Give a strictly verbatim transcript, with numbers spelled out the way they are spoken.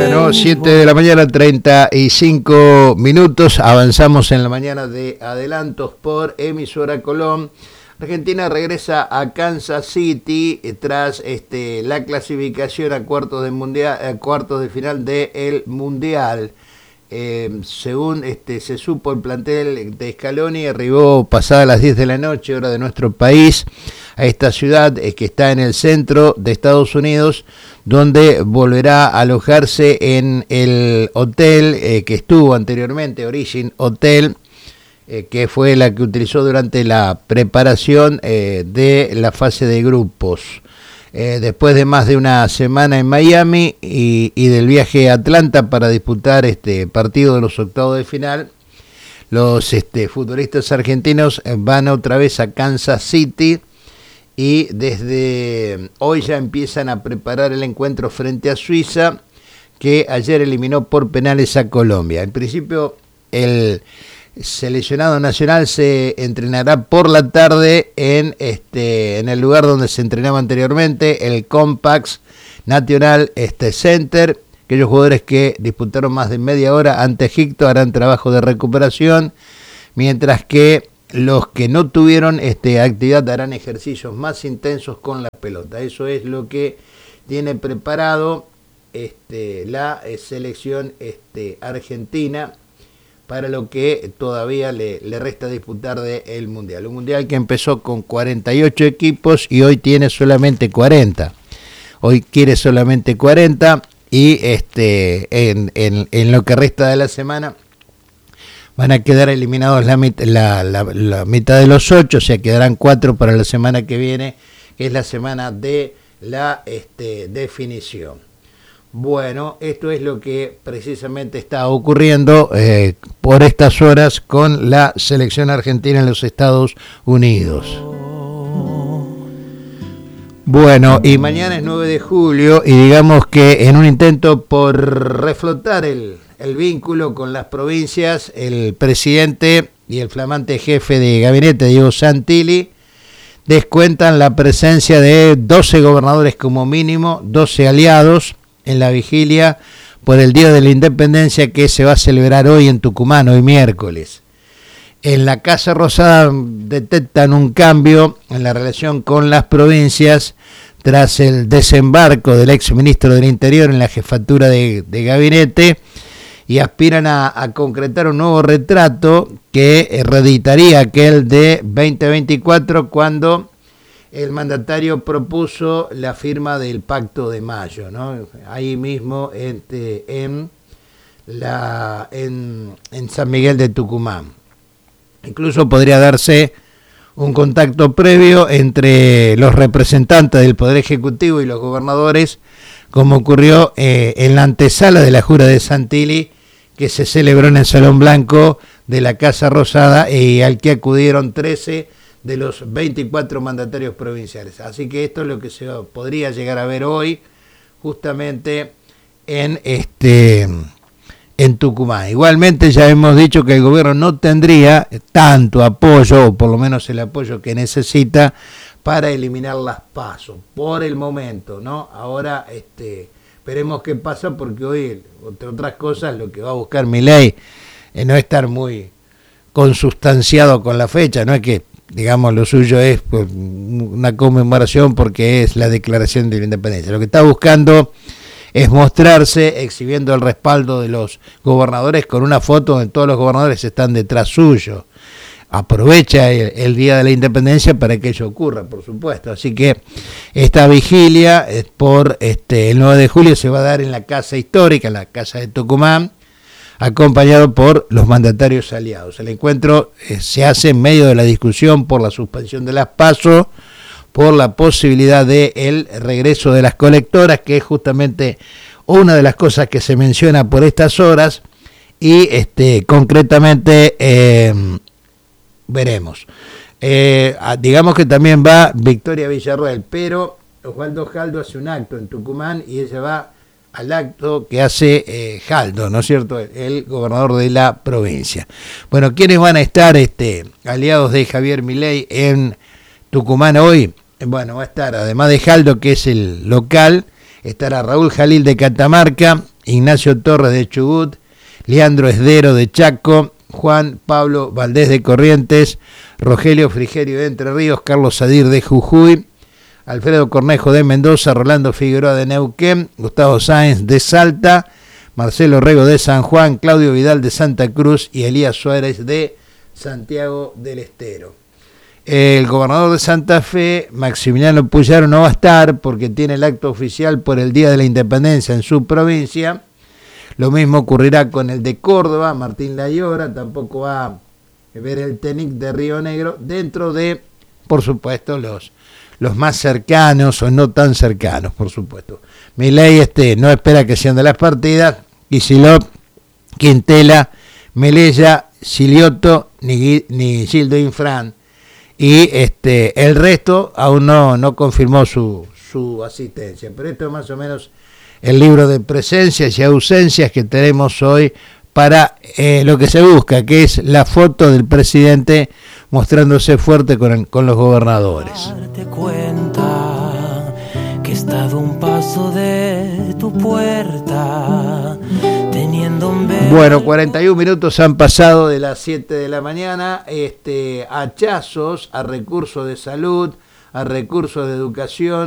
Bueno, siete de la mañana, treinta y cinco minutos. Avanzamos en la mañana de adelantos por Emisora Colón. Argentina regresa a Kansas City tras este, la clasificación a cuartos de mundial, a cuartos de final del Mundial. Eh, según este, se supo, el plantel de Scaloni arribó pasadas las diez de la noche, hora de nuestro país, a esta ciudad eh, que está en el centro de Estados Unidos, donde volverá a alojarse en el hotel eh, que estuvo anteriormente, Origin Hotel, eh, que fue la que utilizó durante la preparación eh, de la fase de grupos. Eh, después de más de una semana en Miami y, y del viaje a Atlanta para disputar este partido de los octavos de final, los este, futbolistas argentinos van otra vez a Kansas City y desde hoy ya empiezan a preparar el encuentro frente a Suiza, que ayer eliminó por penales a Colombia. En principio, el seleccionado nacional se entrenará por la tarde en este en el lugar donde se entrenaba anteriormente, el Compaq National este Center. Aquellos jugadores que disputaron más de media hora ante Egipto harán trabajo de recuperación, mientras que los que no tuvieron este actividad harán ejercicios más intensos con la pelota. Eso es lo que tiene preparado este la selección este argentina para lo que todavía le, le resta disputar del Mundial. Un Mundial que empezó con cuarenta y ocho equipos y hoy tiene solamente cuarenta. Hoy quiere solamente cuarenta y este en, en, en lo que resta de la semana van a quedar eliminados la, la, la, la mitad de los ocho, o sea, quedarán cuatro para la semana que viene, que es la semana de la este, definición. Bueno, esto es lo que precisamente está ocurriendo eh, por estas horas con la selección argentina en los Estados Unidos. Bueno, y mañana es nueve de julio y digamos que en un intento por reflotar el, el vínculo con las provincias, el presidente y el flamante jefe de gabinete, Diego Santilli, descuentan la presencia de doce gobernadores como mínimo, doce aliados, en la vigilia por el Día de la Independencia que se va a celebrar hoy en Tucumán, hoy miércoles. En la Casa Rosada detectan un cambio en la relación con las provincias tras el desembarco del ex ministro del Interior en la jefatura de, de gabinete y aspiran a, a concretar un nuevo retrato que reeditaría aquel de veinte veinticuatro cuando el mandatario propuso la firma del Pacto de Mayo, ¿no? Ahí mismo este, en, la, en, en San Miguel de Tucumán. Incluso podría darse un contacto previo entre los representantes del Poder Ejecutivo y los gobernadores, como ocurrió eh, en la antesala de la jura de Santilli, que se celebró en el Salón Blanco de la Casa Rosada y al que acudieron trece de los veinticuatro mandatarios provinciales. Así que esto es lo que se podría llegar a ver hoy justamente en este en Tucumán. Igualmente ya hemos dicho que el gobierno no tendría tanto apoyo, o por lo menos el apoyo que necesita para eliminar las PASO por el momento, ¿no? Ahora este veremos qué pasa, porque hoy, entre otras cosas, lo que va a buscar Milei es no estar muy consustanciado con la fecha, no es que digamos, lo suyo es pues, una conmemoración porque es la declaración de la independencia. Lo que está buscando es mostrarse exhibiendo el respaldo de los gobernadores con una foto donde todos los gobernadores están detrás suyo. Aprovecha el, el Día de la Independencia para que ello ocurra, por supuesto. Así que esta vigilia por este el nueve de julio se va a dar en la Casa Histórica, en la Casa de Tucumán, acompañado por los mandatarios aliados. El encuentro eh, se hace en medio de la discusión por la suspensión de las PASO, por la posibilidad de el regreso de las colectoras, que es justamente una de las cosas que se menciona por estas horas, y este concretamente eh, veremos. Eh, digamos que también va Victoria Villarroel, pero Osvaldo Jaldo hace un acto en Tucumán y ella va al acto que hace eh, Jaldo, ¿no es cierto?, el gobernador de la provincia. Bueno, ¿quiénes van a estar este, aliados de Javier Milei en Tucumán hoy? Bueno, va a estar, además de Jaldo, que es el local, estará Raúl Jalil de Catamarca Ignacio Torres de Chubut, Leandro Esdero de Chaco, Juan Pablo Valdés de Corrientes, Rogelio Frigerio de Entre Ríos, Carlos Sadir de Jujuy, Alfredo Cornejo de Mendoza, Rolando Figueroa de Neuquén, Gustavo Sáenz de Salta, Marcelo Rego de San Juan, Claudio Vidal de Santa Cruz y Elías Suárez de Santiago del Estero. El gobernador de Santa Fe, Maximiliano Puyaro, no va a estar porque tiene el acto oficial por el Día de la Independencia en su provincia. Lo mismo ocurrirá con el de Córdoba, Martín Layora, tampoco va a ver el TENIC de Río Negro, dentro de, por supuesto, los, los más cercanos o no tan cercanos, por supuesto. Milei este, no espera que sean de las partidas, Kicillof, Quintela, Melella, Silioto, ni, ni Gildo Infran. Y este, el resto aún no, no confirmó su, su asistencia. Pero esto es más o menos el libro de presencias y ausencias que tenemos hoy para eh, lo que se busca, que es la foto del presidente mostrándose fuerte con, con los gobernadores. Darte cuenta que he estado un paso de tu puerta. Bueno, cuarenta y un minutos han pasado de las siete de la mañana. Este, hachazos a recursos de salud, a recursos de educación.